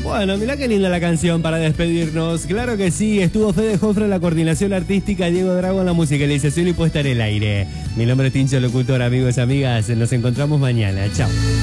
Bueno, mirá qué linda la canción para despedirnos. Claro que sí, estuvo Fede Jofre en la coordinación artística, Diego Drago en la musicalización y puesta en el aire. Mi nombre es Tincho Locutor, amigos y amigas. Nos encontramos mañana. Chao.